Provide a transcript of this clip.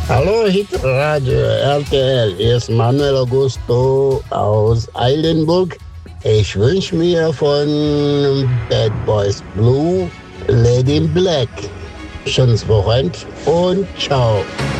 Hallo Hitradio RTL, hier ist Manuel Augusto aus Eilenburg. Ich wünsche mir von Bad Boys Blue Lady in Black. Schönes Wochenende und ciao.